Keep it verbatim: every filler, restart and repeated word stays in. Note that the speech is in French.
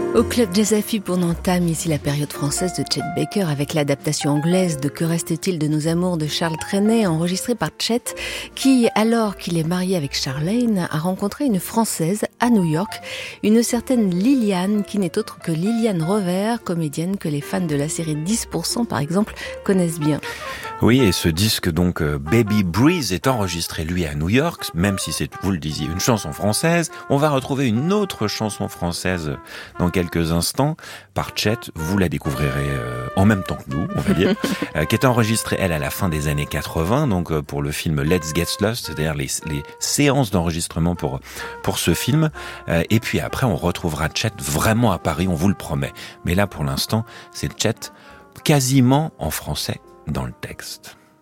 Au Club Jazz F M, on entame ici la période française de Chet Baker avec l'adaptation anglaise de Que reste-t-il de nos amours de Charles Trenet, enregistré par Chet, qui, alors qu'il est marié avec Charlene, a rencontré une Française à New York, une certaine Liliane, qui n'est autre que Liliane Rover, comédienne que les fans de la série dix pour cent, par exemple, connaissent bien. Oui, et ce disque, donc, euh, Baby Breeze, est enregistré, lui, à New York, même si c'est, vous le disiez, une chanson française. On va retrouver une autre chanson française dans quelques instants, par Chet. Vous la découvrirez euh, en même temps que nous, on va dire, euh, qui est enregistrée, elle, à la fin des années quatre-vingts, donc euh, pour le film Let's Get Lost, c'est-à-dire les, les séances d'enregistrement pour, pour ce film. Euh, et puis après, on retrouvera Chet vraiment à Paris, on vous le promet. Mais là, pour l'instant, c'est Chet quasiment en français dans le texte.